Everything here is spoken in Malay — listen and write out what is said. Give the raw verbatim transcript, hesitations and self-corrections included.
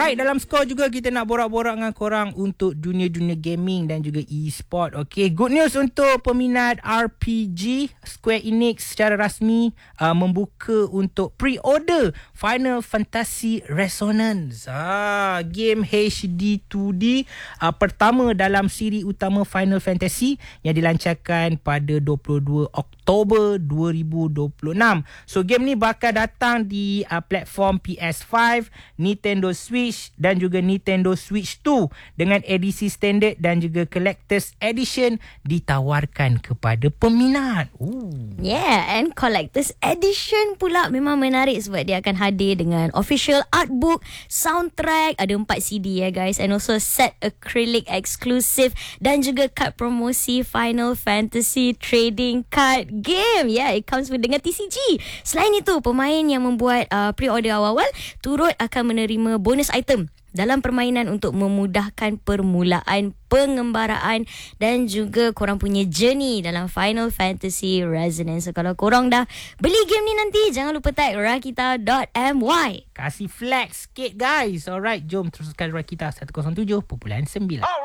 Alright, dalam skor juga kita nak borak-borak dengan korang untuk dunia-dunia gaming dan juga e-sport. Okay, good news untuk peminat R P G. Square Enix secara rasmi uh, membuka untuk pre-order Final Fantasy Resonance. Ah, game H D two D uh, pertama dalam siri utama Final Fantasy yang dilancarkan pada dua puluh dua Oktober dua ribu dua puluh enam. So game ni bakal datang di uh, platform P S five, Nintendo Switch dan juga Nintendo Switch two dengan edisi standard dan juga collector's edition ditawarkan kepada peminat. Ooh. Yeah, and collector's edition pula memang menarik sebab dia akan hadir dengan official artbook, soundtrack, ada empat C D ya guys, and also set acrylic exclusive dan juga kad promosi Final Fantasy trading card game. Yeah, it comes with dengan T C G. Selain itu, pemain yang membuat uh, pre-order awal-awal turut akan menerima bonus item dalam permainan untuk memudahkan permulaan pengembaraan dan juga korang punya journey dalam Final Fantasy Resonance. So kalau korang dah beli game ni nanti, jangan lupa tag rakita dot m y. Kasih flex sikit guys. Alright, jom teruskan Rakita seratus tujuh perpuluhan sembilan.